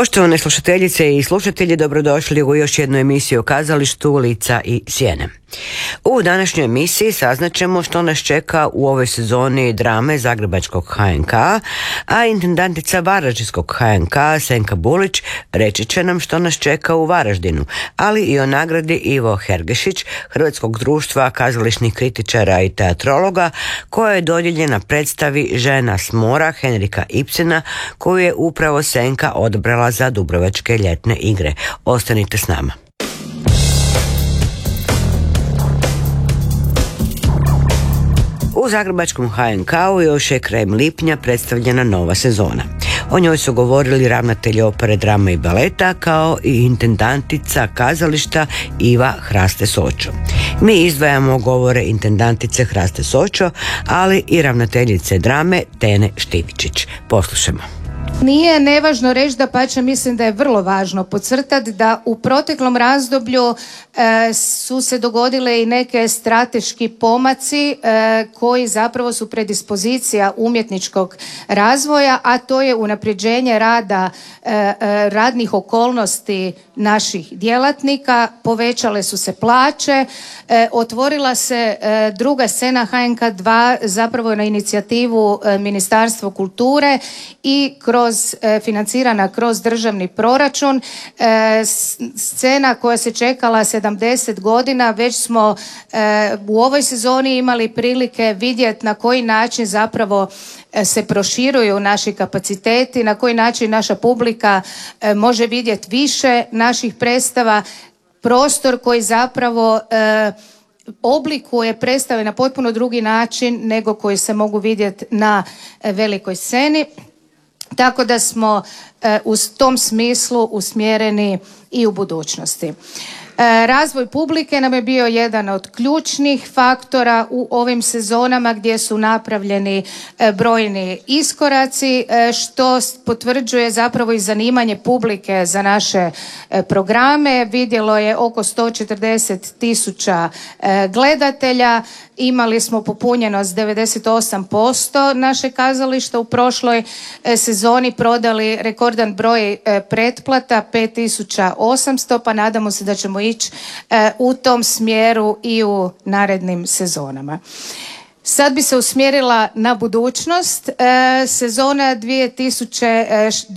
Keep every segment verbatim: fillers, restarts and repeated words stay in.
Poštovane slušateljice i slušatelji, dobrodošli u još jednu emisiju o kazalištu Lica i sjene. U današnjoj emisiji saznaćemo što nas čeka u ovoj sezoni drame Zagrebačkog H N K, a intendantica Varaždinskog H N K Senka Bulić reći će nam što nas čeka u Varaždinu, ali i o nagradi Ivo Hergešić Hrvatskog društva kazališnih kritičara i teatrologa, koja je dodijeljena predstavi Žena s mora Henrika Ibsena, koju je upravo Senka odabrala za Dubrovačke ljetne igre. Ostanite s nama. U Zagrebačkom H N K-u još je krajem lipnja predstavljena nova sezona. O njoj su govorili ravnatelji opere, drame i baleta, kao i intendantica kazališta Iva Hraste Sočo. Mi izdvajamo govore intendantice Hraste Sočo, ali i ravnateljice drame Tene Štivičić. Poslušajmo. Nije nevažno reći, da pače mislim da je vrlo važno podcrtati da u proteklom razdoblju e, su se dogodile i neke strateški pomaci e, koji zapravo su predispozicija umjetničkog razvoja, a to je unapređenje rada, e, e, radnih okolnosti naših djelatnika, povećale su se plaće, e, otvorila se e, druga scena H N K dva zapravo na inicijativu e, Ministarstva kulture i kroz Kroz, e, financirana kroz državni proračun. E, scena koja se čekala sedamdeset godina, već smo e, u ovoj sezoni imali prilike vidjeti na koji način zapravo e, se proširuju naši kapaciteti, na koji način naša publika e, može vidjeti više naših predstava, prostor koji zapravo e, oblikuje predstave na potpuno drugi način nego koji se mogu vidjeti na e, velikoj sceni. Tako da smo e, u tom smislu usmjereni i u budućnosti. E, razvoj publike nam je bio jedan od ključnih faktora u ovim sezonama gdje su napravljeni e, brojni iskoraci, e, što potvrđuje zapravo i zanimanje publike za naše e, programe. Vidjelo je oko sto četrdeset tisuća e, gledatelja. Imali smo popunjenost devedeset osam posto naše kazališta u prošloj e, sezoni, prodali rekordan broj e, pretplata pet tisuća osamsto, pa nadamo se da ćemo ići e, u tom smjeru i u narednim sezonama. Sad bi se usmjerila na budućnost. E, sezona dvije tisuće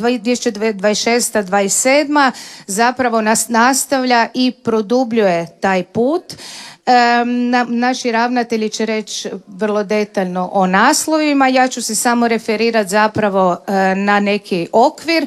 dvadeset šesta dvadeset sedma zapravo nas nastavlja i produbljuje taj put. E, na, naši ravnatelji će reći vrlo detaljno o naslovima. Ja ću se samo referirati zapravo e, na neki okvir.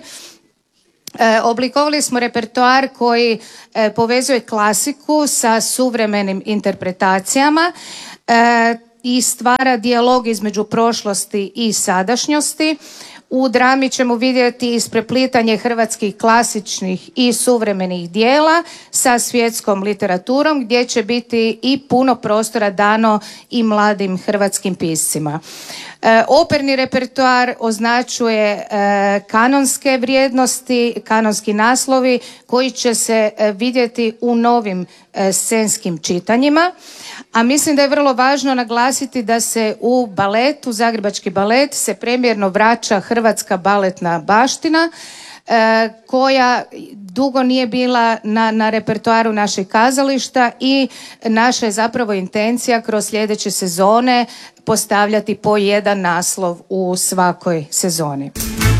E, oblikovali smo repertoar koji e, povezuje klasiku sa suvremenim interpretacijama e, i stvara dijalog između prošlosti i sadašnjosti. U drami ćemo vidjeti ispreplitanje hrvatskih klasičnih i suvremenih dijela sa svjetskom literaturom, gdje će biti i puno prostora dano i mladim hrvatskim piscima. E, operni repertoar označuje e, kanonske vrijednosti, kanonski naslovi koji će se e, vidjeti u novim e, scenskim čitanjima. A mislim da je vrlo važno naglasiti da se u baletu, Zagrebački balet, se premijerno vraća hrvatska baletna baština e, koja dugo nije bila na, na repertoaru našeg kazališta i naša je zapravo intencija kroz sljedeće sezone postavljati po jedan naslov u svakoj sezoni.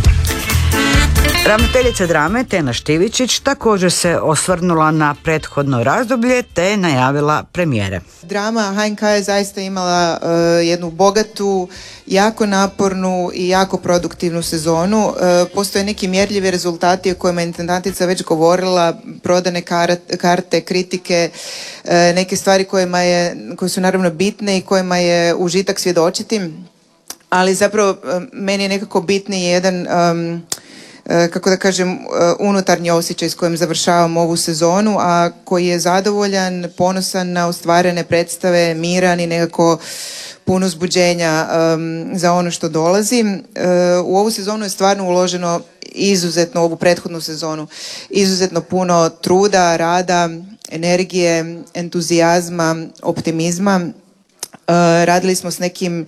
Ravnateljica drame Tena Štivičić također se osvrnula na prethodno razdoblje te najavila premijere. Drama H N K je zaista imala uh, jednu bogatu, jako napornu i jako produktivnu sezonu. Uh, postoje neki mjerljivi rezultati o kojima je intendantica već govorila, prodane karte, karte kritike, uh, neke stvari kojima je, koje su naravno bitne i kojima je užitak svjedočiti, ali zapravo uh, meni je nekako bitni jedan um, kako da kažem, unutarnji osjećaj s kojim završavam ovu sezonu, a koji je zadovoljan, ponosan na ostvarene predstave, miran i nekako puno uzbuđenja um, za ono što dolazi. Uh, u ovu sezonu je stvarno uloženo izuzetno, ovu prethodnu sezonu, izuzetno puno truda, rada, energije, entuzijazma, optimizma. Uh, radili smo s nekim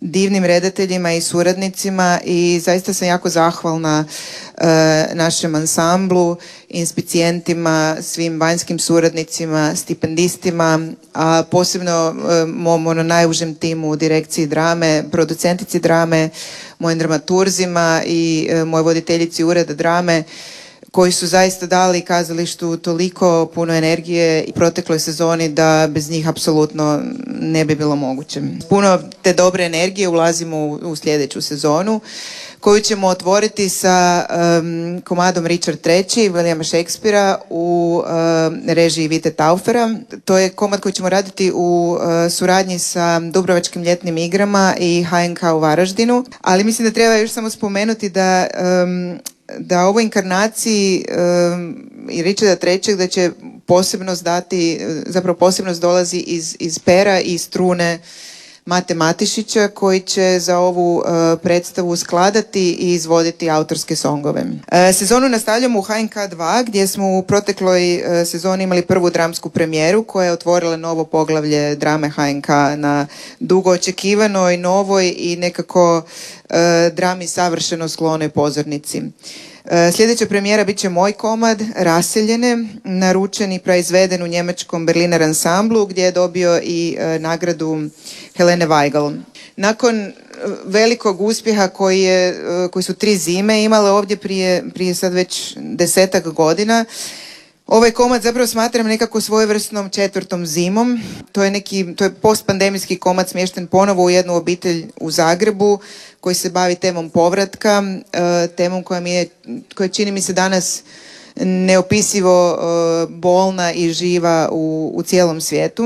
divnim redateljima i suradnicima i zaista sam jako zahvalna uh, našem ansamblu, inspicijentima, svim vanjskim suradnicima, stipendistima, a posebno uh, mom ono, najužem timu u direkciji drame, producentici drame, mojim dramaturzima i uh, mojoj voditeljici ureda drame, koji su zaista dali kazalištu toliko puno energije i protekloj sezoni da bez njih apsolutno ne bi bilo moguće. Puno te dobre energije ulazimo u, u sljedeću sezonu koju ćemo otvoriti sa um, komadom Richard treći Williama Shakespearea u um, režiji Vite Taufera. To je komad koji ćemo raditi u uh, suradnji sa Dubrovačkim ljetnim igrama i H N K u Varaždinu, ali mislim da treba još samo spomenuti da um, da ovoj inkarnaciji um, i Richarda trećeg da će posebnost dati, zapravo posebnost dolazi iz, iz pera i strune Mate Matišića, koji će za ovu uh, predstavu skladati i izvoditi autorske songove. Uh, sezonu nastavljamo u H N K dva, gdje smo u protekloj uh, sezoni imali prvu dramsku premijeru koja je otvorila novo poglavlje drame H N K na dugo očekivanoj, novoj i nekako uh, drami savršeno sklonoj pozornici. Sljedeća premijera bit će moj komad Raseljene, naručen i proizveden u njemačkom Berliner ansamblu, gdje je dobio i e, nagradu Helene Weigel. Nakon velikog uspjeha koji, je, e, koji su tri zime imale ovdje prije, prije sad već desetak godina, ovaj komad zapravo smatram nekako svojevrsnom četvrtom zimom. To je neki, to je postpandemijski komad smješten ponovo u jednu obitelj u Zagrebu koji se bavi temom povratka, temom koja, mi je, koja čini mi se danas neopisivo bolna i živa u, u cijelom svijetu.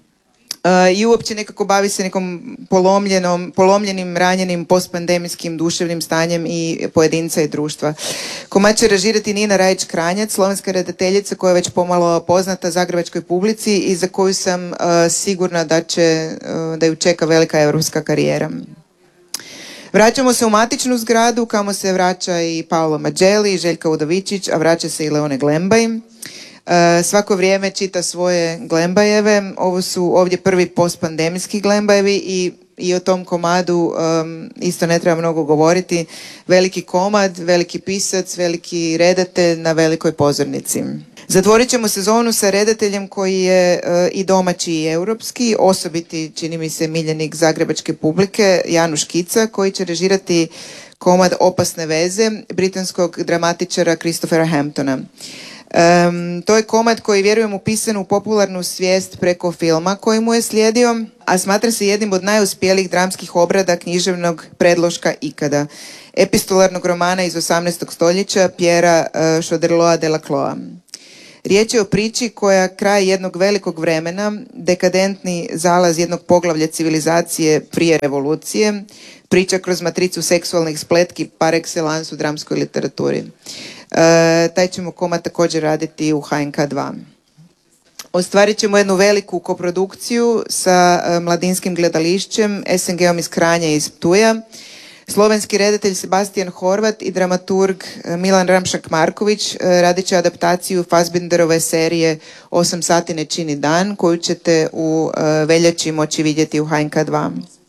I uopće nekako bavi se nekom polomljenom, polomljenim, ranjenim postpandemijskim duševnim stanjem i pojedinca i društva. Komad će režirati Nina Rajić-Kranjac, slovenska redateljica koja je već pomalo poznata zagrebačkoj publici i za koju sam uh, sigurna da će, uh, da ju čeka velika europska karijera. Vraćamo se u matičnu zgradu, kamo se vraća i Paolo Mađeli, Željka Udovičić, a vraća se i Leone Glembaj. Uh, svako vrijeme čita svoje Glembajeve. Ovo su ovdje prvi postpandemijski Glembajevi i, i o tom komadu um, isto ne treba mnogo govoriti. Veliki komad, veliki pisac, veliki redatelj na velikoj pozornici. Zatvorit ćemo sezonu sa redateljem koji je uh, i domaći i europski, osobiti, čini mi se, miljenik zagrebačke publike, Januš Kica, koji će režirati komad Opasne veze britanskog dramatičara Christophera Hamptona. Um, to je komad koji, vjerujem, upisan u popularnu svijest preko filma koji mu je slijedio, a smatra se jednim od najuspjelijih dramskih obrada književnog predloška ikada, epistolarnog romana iz osamnaestog stoljeća Pierrea uh, Choderloa de la Cloa. Riječ je o priči koja kraj jednog velikog vremena, dekadentni zalaz jednog poglavlja civilizacije prije revolucije, priča kroz matricu seksualnih spletki par excellence u dramskoj literaturi. E, taj ćemo komad također raditi u H N K dva. Ostvarit ćemo jednu veliku koprodukciju sa e, Mladinskim gledališćem, S N G-om iz Kranja i iz Ptuja. Slovenski redatelj Sebastian Horvat i dramaturg Milan Ramšak-Marković radit će adaptaciju Fassbinderove serije osam sati ne čini dan, koju ćete u veljači moći vidjeti u H N K dva.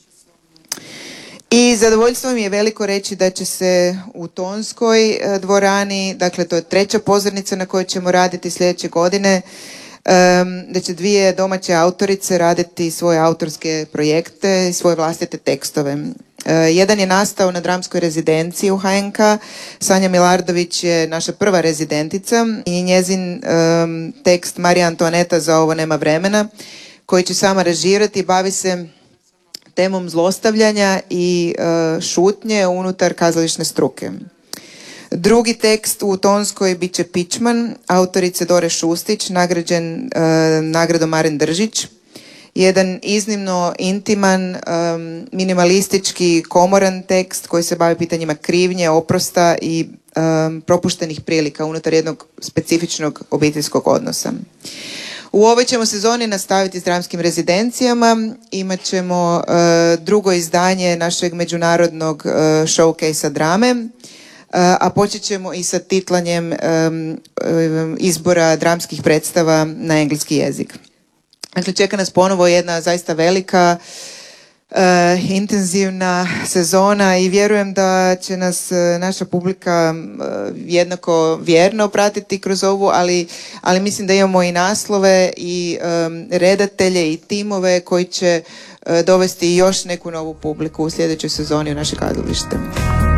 I zadovoljstvo mi je veliko reći da će se u Tonskoj dvorani, dakle to je treća pozornica na kojoj ćemo raditi sljedeće godine, da će dvije domaće autorice raditi svoje autorske projekte i svoje vlastite tekstove. Jedan je nastao na dramskoj rezidenciji u H N K. Sanja Milardović je naša prva rezidentica i njezin um, tekst Marija Antoaneta za ovo nema vremena, koji će sama režirati, bavi se temom zlostavljanja i uh, šutnje unutar kazališne struke. Drugi tekst u Tonskoj bit će Pičman, autorice Dore Šustić, nagrađen uh, nagradom Maren Držić. Jedan iznimno intiman, um, minimalistički, komoran tekst koji se bavi pitanjima krivnje, oprosta i um, propuštenih prilika unutar jednog specifičnog obiteljskog odnosa. U ovoj ćemo sezoni nastaviti s dramskim rezidencijama, imat ćemo uh, drugo izdanje našeg međunarodnog uh, showcase-a drame, uh, a počet ćemo i sa titlanjem um, um, izbora dramskih predstava na engleski jezik. Dakle, čeka nas ponovo jedna zaista velika, e, intenzivna sezona i vjerujem da će nas e, naša publika e, jednako vjerno pratiti kroz ovu, ali, ali mislim da imamo i naslove i e, redatelje i timove koji će e, dovesti još neku novu publiku u sljedećoj sezoni u naše kazalište.